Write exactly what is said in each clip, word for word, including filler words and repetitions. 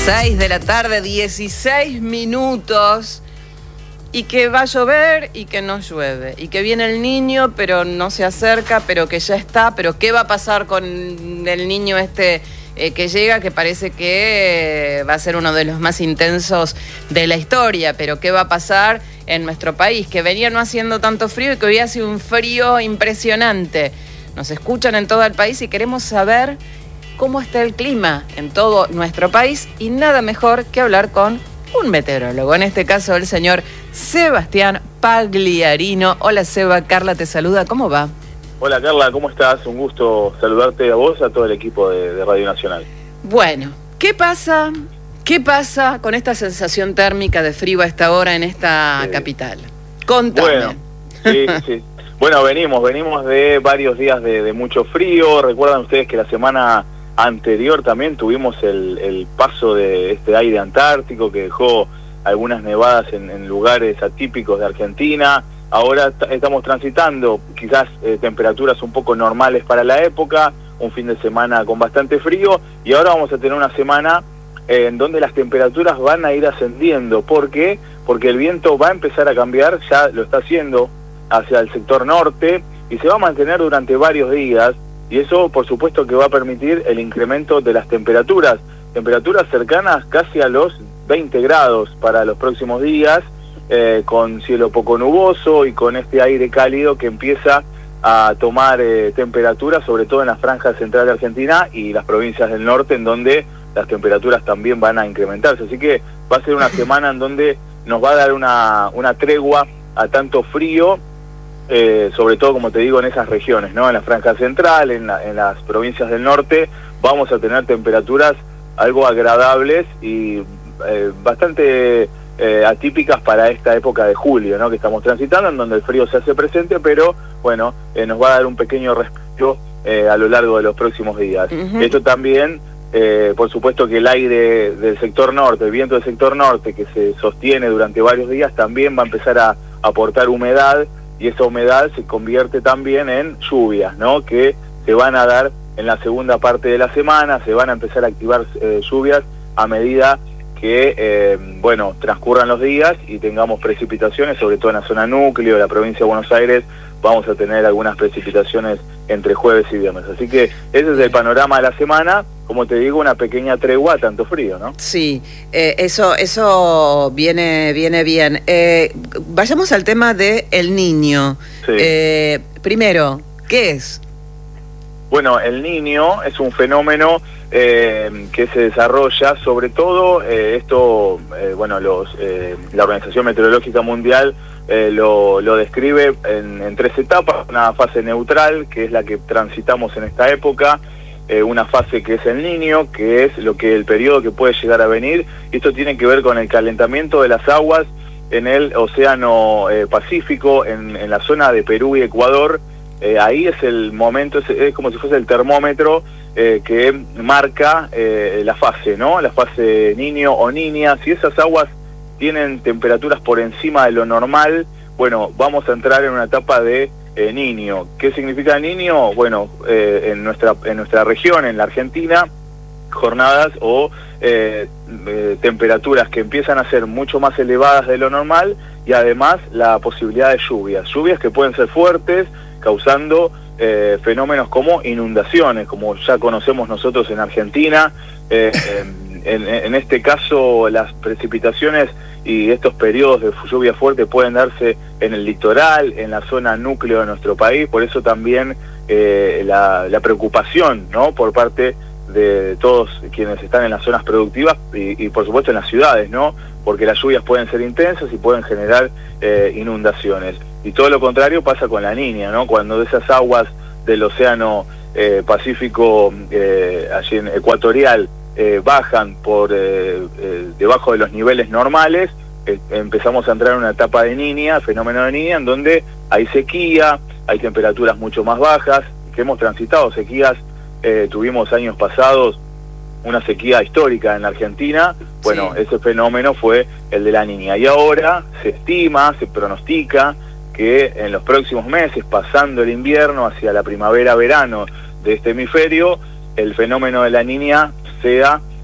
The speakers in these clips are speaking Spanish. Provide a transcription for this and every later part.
seis de la tarde, dieciséis minutos, y que va a llover y que no llueve, y que viene el niño pero no se acerca, pero que ya está, pero ¿qué va a pasar con el niño este eh, que llega, que parece que va a ser uno de los más intensos de la historia? Pero ¿qué va a pasar en nuestro país, que venía no haciendo tanto frío y que hoy hace un frío impresionante? Nos escuchan en todo el país y queremos saber cómo está el clima en todo nuestro país, y nada mejor que hablar con un meteorólogo, en este caso el señor Sebastián Pagliarino. Hola Seba, Carla te saluda, ¿cómo va? Hola Carla, ¿cómo estás? Un gusto saludarte a vos, a todo el equipo de, de Radio Nacional. Bueno, ¿qué pasa? ¿Qué pasa con esta sensación térmica de frío a esta hora en esta sí. capital? Contame. Bueno, sí, sí. Bueno, venimos, venimos de varios días de, de mucho frío. Recuerdan ustedes que la semana anterior también tuvimos el, el paso de este aire antártico que dejó algunas nevadas en, en lugares atípicos de Argentina. Ahora estamos transitando quizás eh, temperaturas un poco normales para la época, un fin de semana con bastante frío, y ahora vamos a tener una semana eh, en donde las temperaturas van a ir ascendiendo. ¿Por qué? Porque el viento va a empezar a cambiar, ya lo está haciendo, hacia el sector norte, y se va a mantener durante varios días. Y eso, por supuesto, que va a permitir el incremento de las temperaturas, temperaturas cercanas casi a los veinte grados para los próximos días, eh, con cielo poco nuboso y con este aire cálido que empieza a tomar eh, temperatura, sobre todo en la franja central de Argentina y las provincias del norte, en donde las temperaturas también van a incrementarse. Así que va a ser una semana en donde nos va a dar una, una tregua a tanto frío, Eh, sobre todo, como te digo, en esas regiones, ¿no? En la franja central, en, la, en las provincias del norte, vamos a tener temperaturas algo agradables y eh, bastante eh, atípicas para esta época de julio, ¿no? Que estamos transitando, en donde el frío se hace presente, pero bueno, eh, nos va a dar un pequeño respiro eh, a lo largo de los próximos días. Uh-huh. Esto también, eh, por supuesto que el aire del sector norte, el viento del sector norte, que se sostiene durante varios días, también va a empezar a aportar humedad, y esa humedad se convierte también en lluvias, ¿no? Que se van a dar en la segunda parte de la semana, se van a empezar a activar eh, lluvias a medida que, eh, bueno, transcurran los días y tengamos precipitaciones, sobre todo en la zona núcleo de la provincia de Buenos Aires. Vamos a tener algunas precipitaciones entre jueves y viernes. Así que ese es el panorama de la semana. Como te digo, una pequeña tregua a tanto frío, ¿no? Sí, eh, eso eso viene viene bien. Eh, vayamos al tema de El Niño. Sí. Eh, primero, ¿qué es? Bueno, El Niño es un fenómeno eh, que se desarrolla, sobre todo, eh, esto, eh, bueno, los eh, la Organización Meteorológica Mundial eh, lo, lo describe en, en tres etapas: una fase neutral, que es la que transitamos en esta época, Eh, una fase que es El Niño, que es lo que el periodo que puede llegar a venir, y esto tiene que ver con el calentamiento de las aguas en el Océano eh, Pacífico, en, en la zona de Perú y Ecuador. Eh, ahí es el momento, es, es como si fuese el termómetro eh, que marca eh, la fase, ¿no? La fase niño o niña. Si esas aguas tienen temperaturas por encima de lo normal, bueno, vamos a entrar en una etapa de Eh, niño. ¿Qué significa niño? Bueno, eh, en nuestra en nuestra región, en la Argentina, jornadas o eh, eh, temperaturas que empiezan a ser mucho más elevadas de lo normal, y además la posibilidad de lluvias, lluvias que pueden ser fuertes, causando eh, fenómenos como inundaciones, como ya conocemos nosotros en Argentina. Eh, en, en este caso, las precipitaciones y estos periodos de lluvia fuerte pueden darse en el litoral, en la zona núcleo de nuestro país. Por eso también eh, la, la preocupación, ¿no?, por parte de todos quienes están en las zonas productivas y, y por supuesto en las ciudades, ¿no?, porque las lluvias pueden ser intensas y pueden generar eh, inundaciones. Y todo lo contrario pasa con la Niña, ¿no? Cuando esas aguas del Océano eh, Pacífico, eh, allí en ecuatorial, Eh, bajan por eh, eh, debajo de los niveles normales, eh, empezamos a entrar en una etapa de Niña, fenómeno de Niña, en donde hay sequía, hay temperaturas mucho más bajas, que hemos transitado sequías. Eh, tuvimos años pasados una sequía histórica en la Argentina. Bueno, sí. Ese fenómeno fue el de la Niña, y ahora se estima, se pronostica que en los próximos meses, pasando el invierno hacia la primavera-verano de este hemisferio, el fenómeno de la Niña sea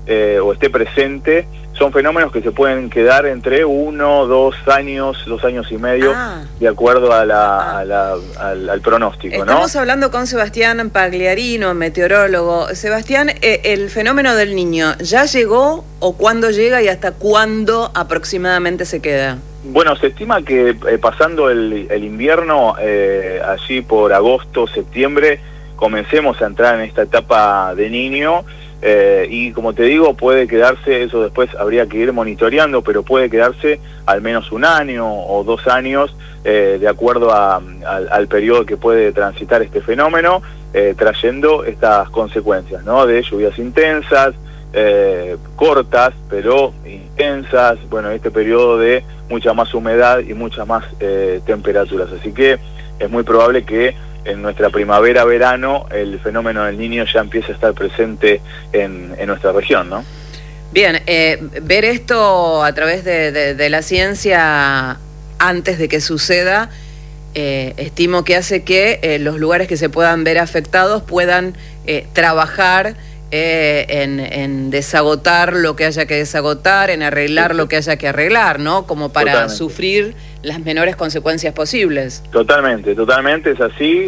eh, o esté presente, son fenómenos que se pueden quedar entre uno, dos años, dos años y medio, ah. de acuerdo a la, ah. a la, al, al pronóstico. Estamos ¿no? hablando con Sebastián Pagliarino, meteorólogo. Sebastián, eh, ¿el fenómeno del Niño ya llegó o cuándo llega y hasta cuándo aproximadamente se queda? Bueno, se estima que eh, pasando el, el invierno, eh, allí por agosto, septiembre, comencemos a entrar en esta etapa de Niño. Eh, y como te digo, puede quedarse, eso después habría que ir monitoreando, pero puede quedarse al menos un año o dos años, eh, de acuerdo a, al, al periodo que puede transitar este fenómeno, eh, trayendo estas consecuencias, ¿no? De lluvias intensas, eh, cortas, pero intensas, bueno, este periodo de mucha más humedad y muchas más eh, temperaturas. Así que es muy probable que en nuestra primavera-verano el fenómeno del Niño ya empieza a estar presente en, en nuestra región, ¿no? Bien, eh, ver esto a través de, de, de la ciencia antes de que suceda, eh, estimo que hace que eh, los lugares que se puedan ver afectados puedan eh, trabajar eh, en, en desagotar lo que haya que desagotar, en arreglar sí, lo que haya que arreglar, ¿no? Como para Totalmente. sufrir las menores consecuencias posibles. Totalmente, totalmente es así.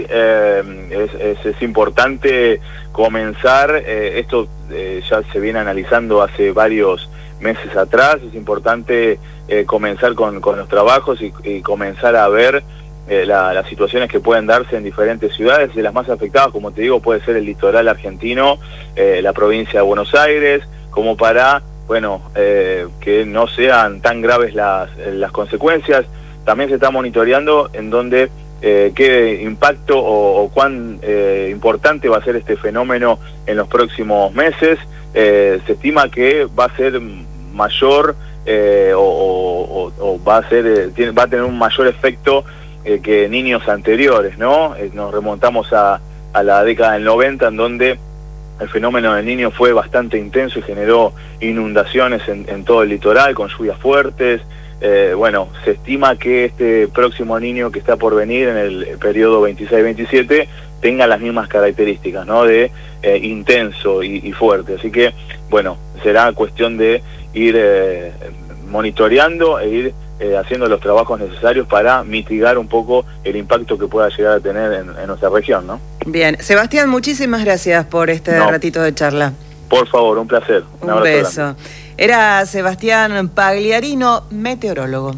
Eh, es, es, es importante comenzar, eh, esto eh, ya se viene analizando hace varios meses atrás, es importante eh, comenzar con, con los trabajos y, y comenzar a ver eh, la, las situaciones que pueden darse en diferentes ciudades. De las más afectadas, como te digo, puede ser el litoral argentino, eh, la provincia de Buenos Aires, como para, bueno, eh, que no sean tan graves las, las consecuencias. También se está monitoreando en donde eh, qué impacto o, o cuán eh, importante va a ser este fenómeno en los próximos meses. Eh, se estima que va a ser mayor eh, o, o, o va a ser eh, tiene, va a tener un mayor efecto eh, que Niños anteriores, ¿no? Eh, nos remontamos a, a la década del noventa, en donde el fenómeno del Niño fue bastante intenso y generó inundaciones en, en todo el litoral con lluvias fuertes. Eh, bueno, se estima que este próximo Niño que está por venir en el periodo veintiséis veintisiete tenga las mismas características, ¿no? De eh, intenso y, y fuerte. Así que, bueno, será cuestión de ir eh, monitoreando e ir eh, haciendo los trabajos necesarios para mitigar un poco el impacto que pueda llegar a tener en, en nuestra región, ¿no? Bien, Sebastián, muchísimas gracias por este no. ratito de charla. Por favor, un placer. Un, un beso. Grande. Era Sebastián Pagliarino, meteorólogo.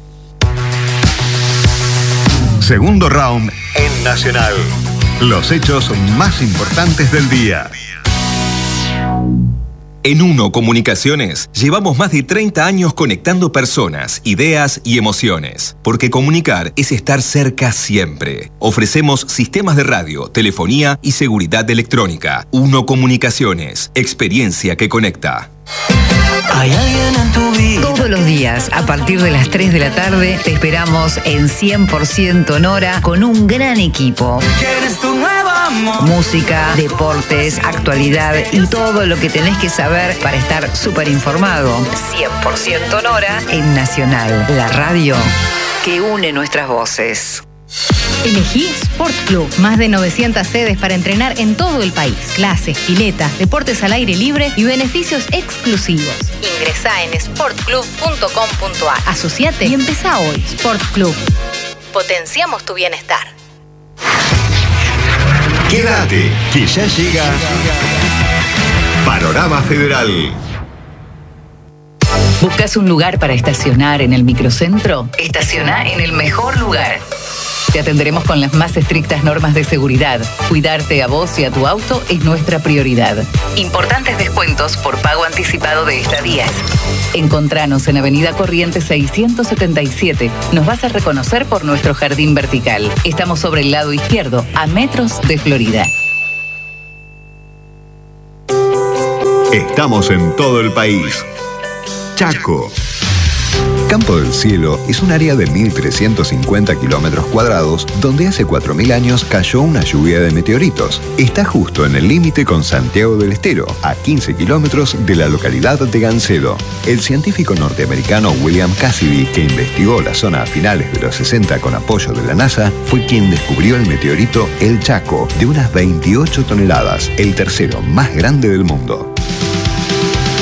Segundo round en Nacional. Los hechos más importantes del día. En Uno Comunicaciones llevamos más de treinta años conectando personas, ideas y emociones. Porque comunicar es estar cerca siempre. Ofrecemos sistemas de radio, telefonía y seguridad electrónica. Uno Comunicaciones, experiencia que conecta. Hay alguien en tu vida. Todos los días, a partir de las tres de la tarde, te esperamos en cien por ciento Nora con un gran equipo. ¿Quieres tu nuevo amor? Música, deportes, actualidad y todo lo que tenés que saber para estar súper informado. cien por ciento Nora en Nacional, la radio que une nuestras voces. Elegí Sport Club. Más de novecientas sedes para entrenar en todo el país. Clases, piletas, deportes al aire libre y beneficios exclusivos. Ingresá en sport club punto com punto a r. Asociate y empezá hoy. Sport Club. Potenciamos tu bienestar. Quédate, que ya llega Panorama Federal. ¿Buscas un lugar para estacionar en el microcentro? Estaciona en el mejor lugar. Te atenderemos con las más estrictas normas de seguridad. Cuidarte a vos y a tu auto es nuestra prioridad. Importantes descuentos por pago anticipado de estadías. Encontranos en Avenida Corrientes seiscientos setenta y siete. Nos vas a reconocer por nuestro jardín vertical. Estamos sobre el lado izquierdo, a metros de Florida. Estamos en todo el país. Chaco. Campo del Cielo es un área de mil trescientos cincuenta kilómetros cuadrados donde hace cuatro mil años cayó una lluvia de meteoritos. Está justo en el límite con Santiago del Estero, a quince kilómetros de la localidad de Gancedo. El científico norteamericano William Cassidy, que investigó la zona a finales de los sesenta con apoyo de la NASA, fue quien descubrió el meteorito El Chaco, de unas veintiocho toneladas, el tercero más grande del mundo.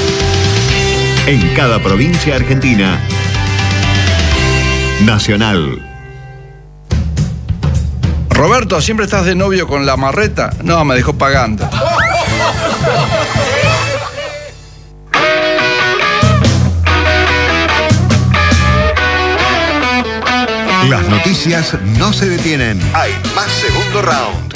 En cada provincia argentina. Nacional. Roberto, ¿siempre estás de novio con la marreta? No, me dejó pagando. Las noticias no se detienen. Hay más segundo round.